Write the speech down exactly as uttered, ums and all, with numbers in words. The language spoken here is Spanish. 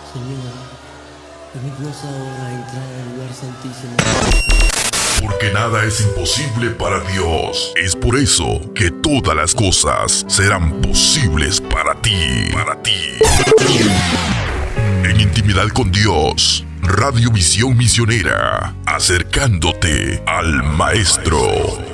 Señor, permítanos ahora entrar al lugar santísimo. Porque nada es imposible para Dios. Es por eso que todas las cosas serán posibles para ti. Para ti. En intimidad con Dios, Radio Visión Misionera, acercándote al Maestro.